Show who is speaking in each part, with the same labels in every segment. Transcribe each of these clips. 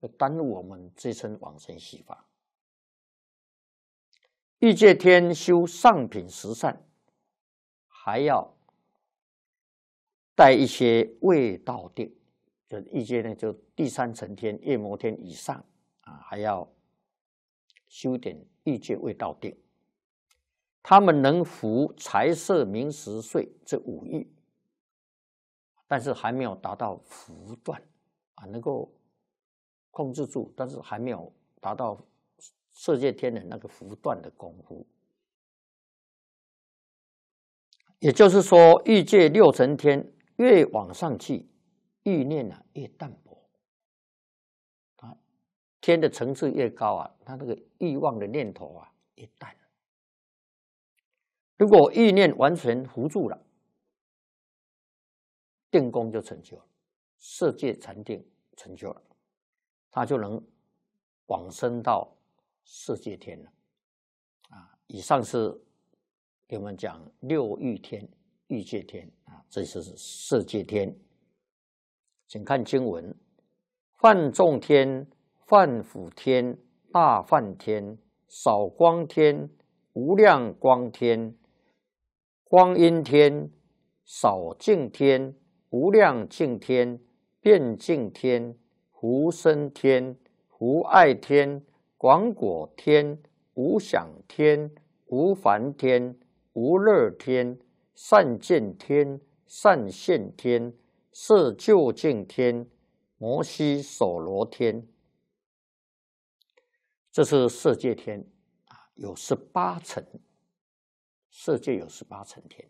Speaker 1: 耽误我们这生往生西法。欲界天修上品十善，还要带一些味道定，就欲界呢，就第三层天、夜摩天以上还要修点欲界味道定。他们能服财色名食睡这五欲，但是还没有达到福断能够控制住，但是还没有达到色界天人那个福断的功夫。也就是说，欲界六层天越往上去，欲念越淡薄天的层次越高他那个欲望的念头越淡。如果欲念完全扶住了，定功就成就了，色界禅定成就了，他就能往生到色界天了。以上是给我们讲六欲天、欲界天这是色界天。请看经文：梵众天、梵辅天、大梵天、少光天、无量光天、光阴天、少净天、无量净天、遍净天、无生天、无爱天、广果天、无想天、无烦天、无乐天、善见天、善现天、色究竟天、摩悉首罗天。这是色界天有18层，色界有18层天。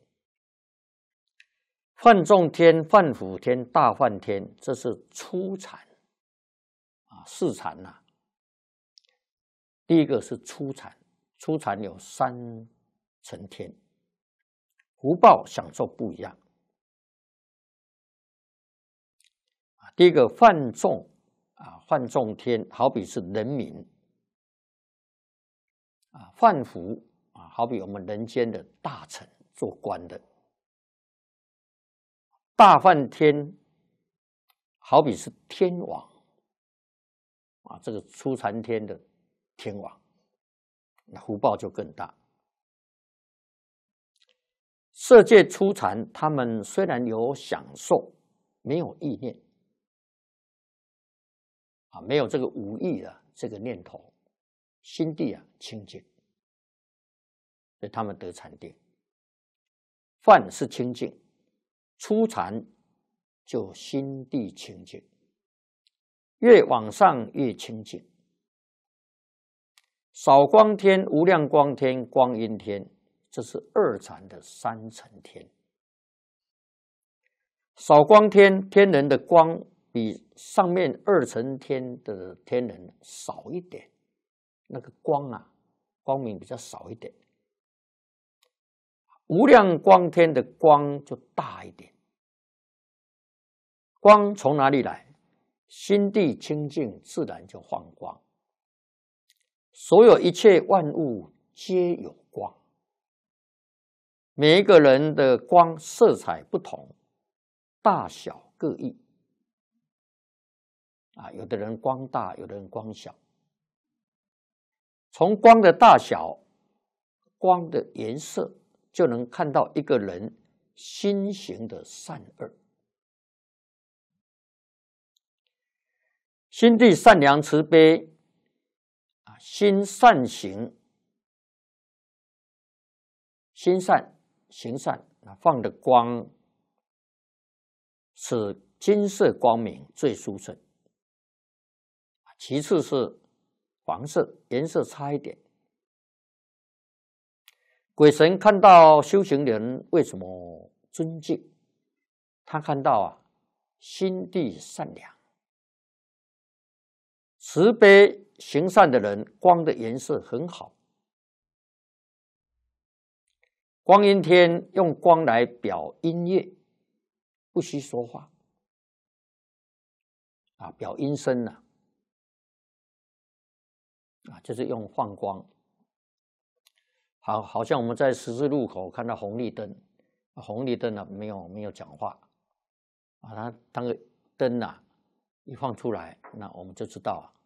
Speaker 1: 梵众天、梵辅天、大梵天，这是初禅四禅第一个是初禅，初禅有3层天，福报享受不一样。第一个梵众梵众天好比是人民梵辅好比我们人间的大臣做官的。大梵天好比是天王这个初禅天的天王，那福报就更大。色界初禅，他们虽然有享受，没有意念没有这个无意的这个念头，心地清净，所以他们得禅定。梵是清净，初禅就心地清净，越往上越清净。少光天、无量光天、光阴天，这是二禅的3层天。少光天，天人的光比上面2层天的天人少一点，那个光光明比较少一点。无量光天的光就大一点。光从哪里来？心地清净，自然就放光。所有一切万物皆有光，每一个人的光色彩不同，大小各异有的人光大，有的人光小。从光的大小、光的颜色，就能看到一个人心行的善恶。心地善良慈悲心善行，心善行善放的光是金色光明最殊胜，其次是黄色，颜色差一点。鬼神看到修行人为什么尊敬？他看到心地善良、慈悲行善的人，光的颜色很好。光阴天用光来表音乐，不需说话表音声就是用放光。好像我们在十字路口看到红绿灯，红绿灯没有讲话它那个灯一放出来，那我们就知道